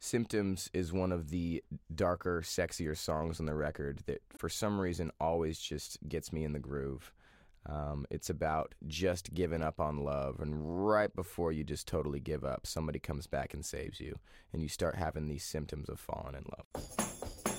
Symptoms is one of the darker, sexier songs on the record that for some reason always just gets me in the groove. It's about just giving up on love, and right before you just totally give up, somebody comes back and saves you, and you start having these symptoms of falling in love.